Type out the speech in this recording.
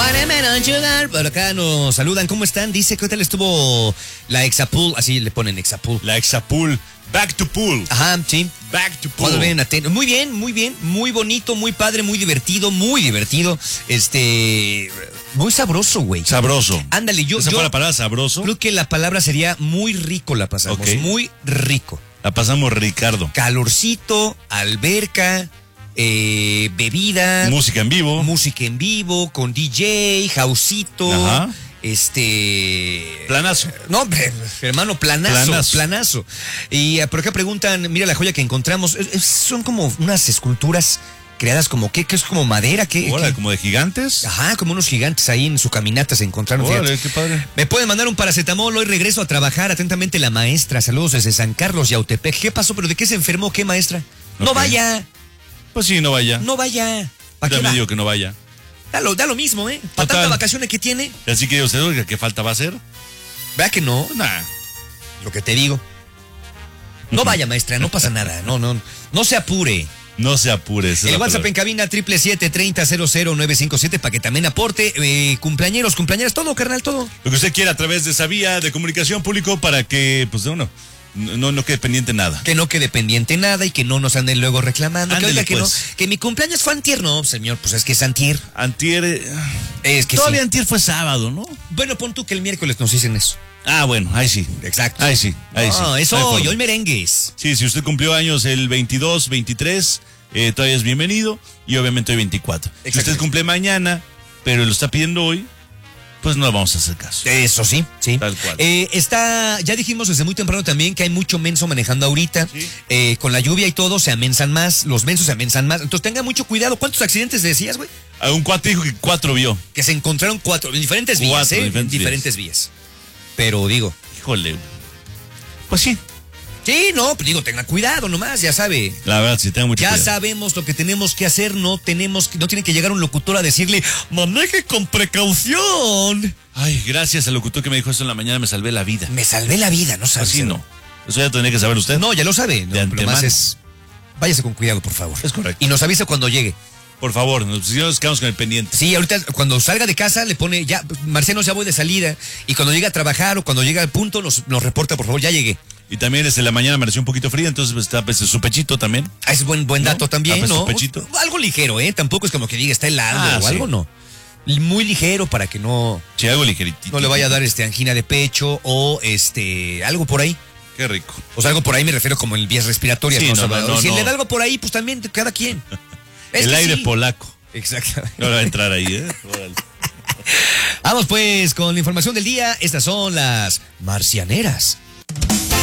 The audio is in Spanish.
Por acá nos saludan, ¿cómo están? Dice que tal estuvo la Exapool, así le ponen Exapool. La Exapool, back to pool. Ajá, sí. Back to pool. Muy bien, muy bonito, muy padre, muy divertido. Muy sabroso, güey. Sabroso. Ándale, ¿Esa fue la palabra sabroso? Creo que la palabra sería muy rico, la pasamos, Ok. muy rico. La pasamos Ricardo. Calorcito, alberca, bebida. Música en vivo. Música en vivo, con DJ, Jausito. Ajá. Planazo. No, hombre, hermano, planazo. Y por acá preguntan, mira la joya que encontramos. Son como unas esculturas creadas como, ¿qué es como madera? Hola, como de gigantes. Ajá, como unos gigantes ahí en su caminata se encontraron. Órale, qué padre. Me pueden mandar un paracetamol, hoy regreso a trabajar. Atentamente la maestra, saludos desde San Carlos, Yautepec. ¿Qué pasó? ¿Pero de qué se enfermó? ¿Qué, maestra? No Ok. vaya. Pues sí, no vaya. No vaya. Yo ¿Para qué también va? digo que no vaya. Da lo mismo, ¿eh? Para Total. tantas vacaciones que tiene. Así que usted, oiga, ¿qué falta va a hacer? ¿Verdad que no? Nah. Lo que te digo. No vaya, maestra, no pasa nada. No se apure. No se apure. esa es El la WhatsApp palabra. en cabina 777-30-00957 para que también aporte. Cumpleañeros, todo, carnal, todo. Lo que usted quiera a través de esa vía de comunicación público para que, pues, no quede pendiente nada. Que no quede pendiente nada y que no nos anden luego reclamando. Ándele, que oiga, que pues. no, que mi cumpleaños fue antier. No, señor, pues es que es antier. Antier. Es que Todavía sí. antier fue sábado, ¿no? Bueno, pon tú que el miércoles nos dicen eso. Ah, bueno, ahí sí. Exacto. Ahí sí. No, eso No hay hoy, forma. hoy merengues. Sí, si usted cumplió años el 22, 23, todavía es bienvenido. Y obviamente hoy 24. Si Exacto. usted cumple mañana, pero lo está pidiendo hoy, pues no le vamos a hacer caso. Eso sí. Tal cual. Ya dijimos desde muy temprano también que hay mucho menso manejando ahorita. Sí. Con la lluvia y todo se amensan más, los mensos se amensan más. Entonces tenga mucho cuidado. ¿Cuántos accidentes decías, güey? A un cuate dijo que 4 vio. Que se encontraron 4 en diferentes vías, Cuatro, en diferentes vías. Pero digo, Híjole. Pues sí. sí, no, pues digo, tenga cuidado nomás, ya sabe. La verdad, sí, tengo mucho Ya cuidado. sabemos lo que tenemos que hacer, no tiene que llegar un locutor a decirle, maneje con precaución. Ay, gracias al locutor que me dijo eso en la mañana, me salvé la vida. Me salvé la vida, ¿no sabes? Así no. Eso ya tendría que saber usted. No, ya lo sabe. No, De lo más antemano. es, váyase con cuidado, por favor. Es correcto. Y nos avisa cuando llegue. Por favor, si no nos quedamos con el pendiente. Sí, ahorita cuando salga de casa le pone, ya, Marciano, ya voy de salida. Y cuando llega a trabajar o cuando llega al punto, nos reporta, por favor, ya llegué. Y también desde la mañana amaneció un poquito fría, entonces está pues, su pechito también. Ah, es buen ¿No? dato también, pues, ¿no? su pechito. Algo ligero, ¿eh? Tampoco es como que diga está helado Ah, o sí. algo, no. Muy ligero para que no Sí, algo ligeritito. le vaya a dar angina de pecho o algo por ahí. Qué rico. O sea, algo por ahí me refiero como en vías respiratorias. Sí, ¿no? no, O sea, no, si no. le da algo por ahí, pues también cada quien. Es El que aire sí. polaco. Exactamente. No le va a entrar ahí, ¿eh? Órale. Vamos pues con la información del día. Estas son las marcianeras.